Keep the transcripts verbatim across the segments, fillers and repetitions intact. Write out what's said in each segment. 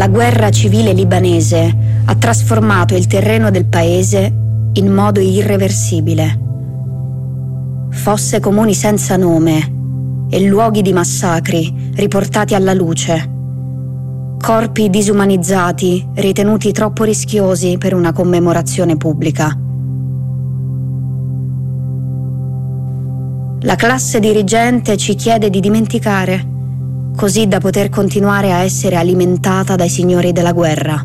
La guerra civile libanese ha trasformato il terreno del paese in modo irreversibile. Fosse comuni senza nome e luoghi di massacri riportati alla luce. Corpi disumanizzati ritenuti troppo rischiosi per una commemorazione pubblica. La classe dirigente ci chiede di dimenticare, così da poter continuare a essere alimentata dai signori della guerra.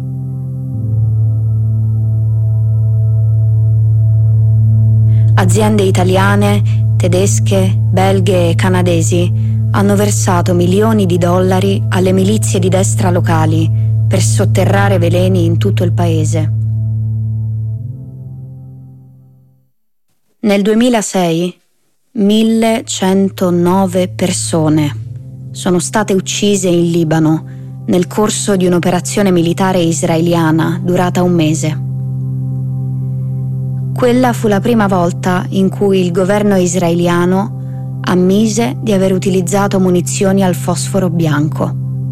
Aziende italiane, tedesche, belghe e canadesi hanno versato milioni di dollari alle milizie di destra locali per sotterrare veleni in tutto il paese. Nel duemilasei millecentonove persone sono state uccise in Libano nel corso di un'operazione militare israeliana durata un mese. Quella fu la prima volta in cui il governo israeliano ammise di aver utilizzato munizioni al fosforo bianco.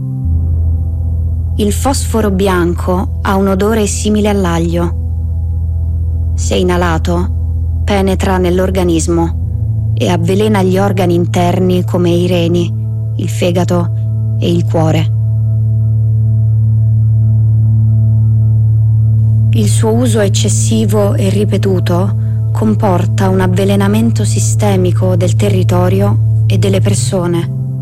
Il fosforo bianco ha un odore simile all'aglio. Se inalato, penetra nell'organismo e avvelena gli organi interni come i reni, il fegato e il cuore. Il suo uso eccessivo e ripetuto comporta un avvelenamento sistemico del territorio e delle persone.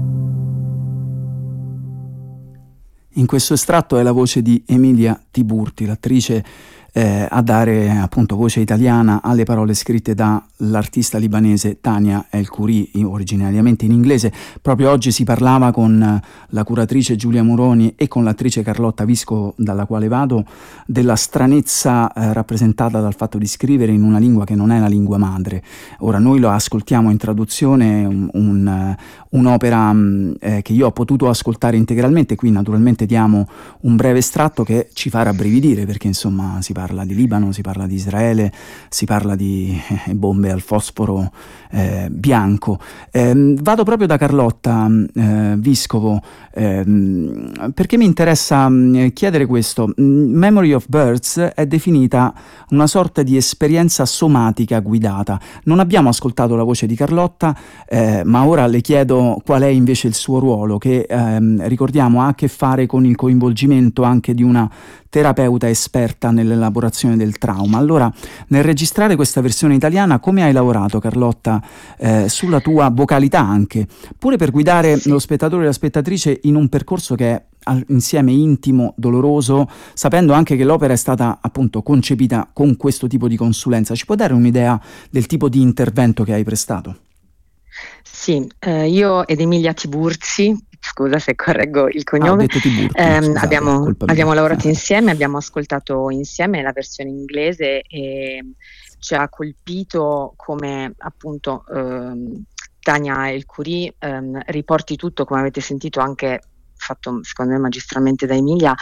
In questo estratto è la voce di Emilia Tiburti, l'attrice eh, a dare appunto voce italiana alle parole scritte dall'artista libanese Tania El Khoury, originariamente in inglese. Proprio oggi si parlava con la curatrice Giulia Moroni e con l'attrice Carlotta Visco, dalla quale vado, della stranezza eh, rappresentata dal fatto di scrivere in una lingua che non è la lingua madre. Ora noi lo ascoltiamo in traduzione, un, un, un'opera eh, che io ho potuto ascoltare integralmente. Qui naturalmente diamo un breve estratto che ci fa rabbrividire, perché insomma si parla di Libano, si parla di Israele, si parla di eh, bombe al fosforo eh, bianco. Eh, vado proprio da Carlotta eh, Viscovo, eh, perché mi interessa eh, chiedere questo. Memory of Birds è definita una sorta di esperienza somatica guidata. Non abbiamo ascoltato la voce di Carlotta, eh, ma ora le chiedo qual è invece il suo ruolo, che ehm, ricordiamo ha a che fare con il coinvolgimento anche di una terapeuta esperta nell'elaborazione del trauma. Allora, nel registrare questa versione italiana, come hai lavorato, Carlotta, eh, sulla tua vocalità anche, pure per guidare sì. lo spettatore e la spettatrice in un percorso che è insieme intimo, doloroso, sapendo anche che l'opera è stata appunto concepita con questo tipo di consulenza. Ci può dare un'idea del tipo di intervento che hai prestato? Sì, eh, io ed Emilia Tiburzi, scusa se correggo il cognome, ah, ho detto Tiburti, ehm, scusate, abbiamo, abbiamo lavorato eh. insieme, abbiamo ascoltato insieme la versione inglese e ci ha colpito come appunto ehm, Tania El Khoury ehm, riporti tutto, come avete sentito anche fatto secondo me magistralmente da Emilia,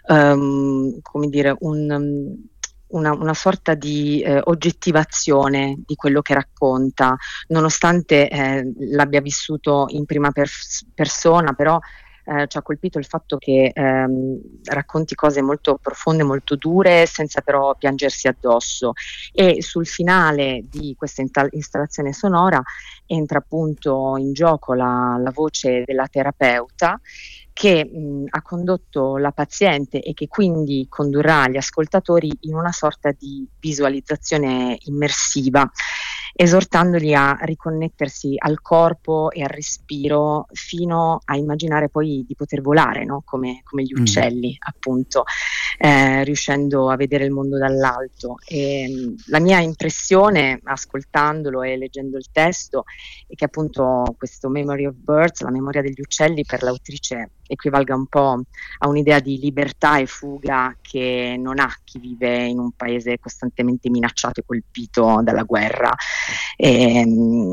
ehm, come dire un... Una, una sorta di eh, oggettivazione di quello che racconta, nonostante eh, l'abbia vissuto in prima pers- persona, però eh, ci ha colpito il fatto che ehm, racconti cose molto profonde, molto dure, senza però piangersi addosso. E sul finale di questa insta- installazione sonora entra appunto in gioco la, la voce della terapeuta, che mh, ha condotto la paziente e che quindi condurrà gli ascoltatori in una sorta di visualizzazione immersiva, esortandoli a riconnettersi al corpo e al respiro fino a immaginare poi di poter volare, no? come, come gli uccelli, mm. appunto, eh, riuscendo a vedere il mondo dall'alto. E, mh, la mia impressione, ascoltandolo e leggendo il testo, è che appunto questo Memory of Birds, la memoria degli uccelli, per l'autrice equivalga un po' a un'idea di libertà e fuga che non ha chi vive in un paese costantemente minacciato e colpito dalla guerra. E,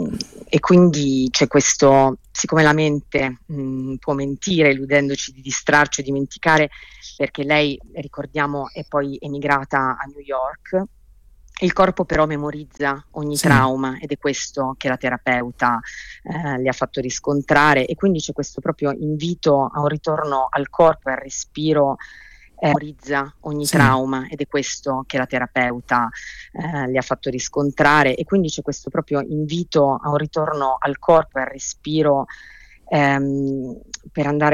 e quindi c'è questo, siccome la mente mh, può mentire illudendoci di distrarci o dimenticare, perché lei, ricordiamo, è poi emigrata a New York, Il corpo però memorizza ogni Sì. trauma ed è questo che la terapeuta eh, le ha fatto riscontrare, e quindi c'è questo proprio invito a un ritorno al corpo e al respiro. Eh, memorizza ogni Sì. trauma ed è questo che la terapeuta eh, le ha fatto riscontrare, e quindi c'è questo proprio invito a un ritorno al corpo e al respiro ehm, per andare